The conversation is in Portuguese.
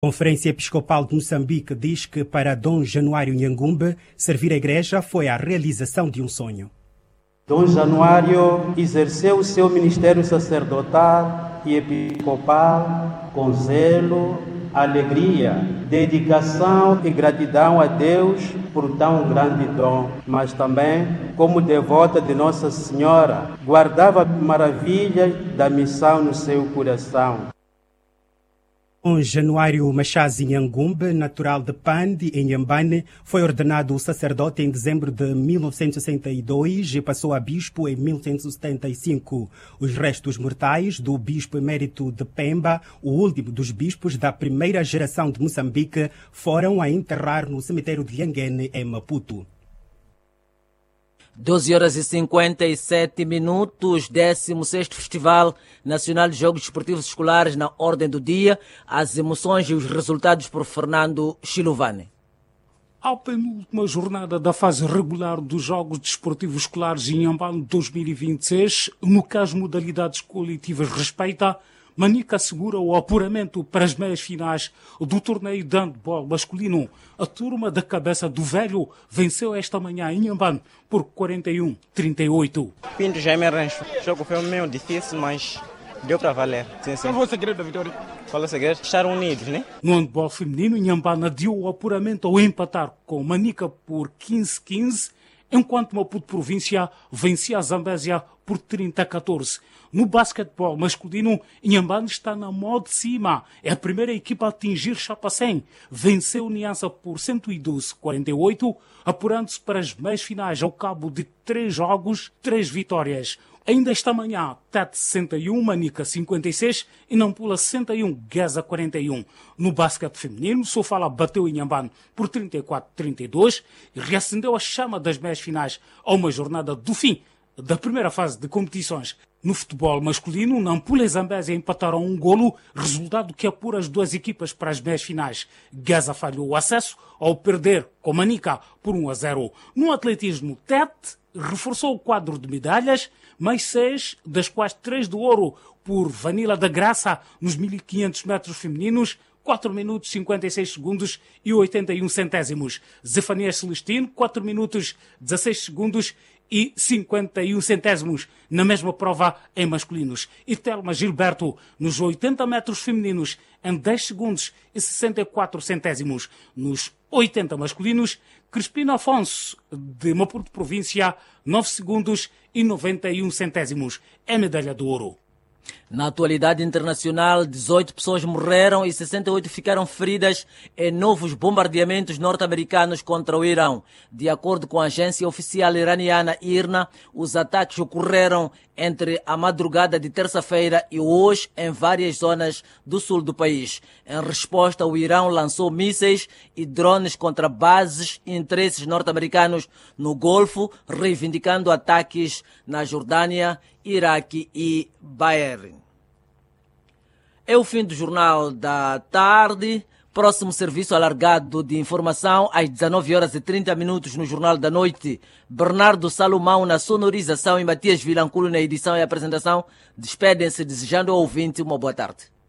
A Conferência Episcopal de Moçambique diz que para Dom Januário Nhangumbe, servir a igreja foi a realização de um sonho. Dom Januário exerceu o seu ministério sacerdotal e episcopal com zelo, alegria, dedicação e gratidão a Deus por tão grande dom, mas também, como devota de Nossa Senhora, guardava maravilhas da missão no seu coração. Dom Januário Machazi Nhangumbe, natural de Pandi, em Nhambane, foi ordenado sacerdote em dezembro de 1962 e passou a bispo em 1975. Os restos mortais do bispo emérito de Pemba, o último dos bispos da primeira geração de Moçambique, foram a enterrar no cemitério de Yanguene, em Maputo. 12h57, 16º Festival Nacional de Jogos Desportivos Escolares na ordem do dia. As emoções e os resultados por Fernando Chilovane. A penúltima jornada da fase regular dos Jogos Desportivos Escolares em Inhambane 2026, no que as modalidades coletivas respeita, Manica assegura o apuramento para as meias finais do torneio de handball masculino. A turma da cabeça do velho venceu esta manhã em Inhambane por 41-38. Pinto Jaime Rancho. O jogo foi meio difícil, mas deu para valer. Sim, sim. Qual foi o segredo da vitória? Qual é o segredo? Estar unidos, né? No handball feminino, Inhambane adiou o apuramento ao empatar com Manica por 15-15, enquanto Maputo Província vencia a Zambésia por 30-14. No basquetebol masculino, Inhambane está na mão de cima. É a primeira equipa a atingir chapa 100. Venceu Niança por 112-48, apurando-se para as meias finais ao cabo de 3 jogos, 3 vitórias. Ainda esta manhã, Tete 61, Manica 56 e Nampula 61, Gaza 41. No basquete feminino, Sofala bateu Inhambane por 34-32 e reacendeu a chama das meias finais a uma jornada do fim da primeira fase de competições. No futebol masculino, Nampula e Zambésia empataram um golo, resultado que apura as duas equipas para as meias finais. Gaza falhou o acesso ao perder com Manica por 1-0. No atletismo, Tete reforçou o quadro de medalhas, mais 6, das quais 3 de ouro por Vanilla da Graça nos 1500 metros femininos, 4 minutos 56 segundos e 81 centésimos. Zefanias Celestino, 4 minutos 16 segundos e 51 centésimos na mesma prova em masculinos. E Telma Gilberto, nos 80 metros femininos, em 10 segundos e 64 centésimos. Nos 80 masculinos, Crispino Afonso, de Maputo Província, 9 segundos e 91 centésimos. É medalha de ouro. Na atualidade internacional, 18 pessoas morreram e 68 ficaram feridas em novos bombardeamentos norte-americanos contra o Irão. De acordo com a agência oficial iraniana IRNA, os ataques ocorreram entre a madrugada de terça-feira e hoje em várias zonas do sul do país. Em resposta, o Irão lançou mísseis e drones contra bases e interesses norte-americanos no Golfo, reivindicando ataques na Jordânia, Iraque e Bahrein. É o fim do Jornal da Tarde. Próximo serviço alargado de informação às 19h30 no Jornal da Noite. Bernardo Salomão na sonorização e Matias Vilanculo na edição e apresentação. Despedem-se desejando ao ouvinte uma boa tarde.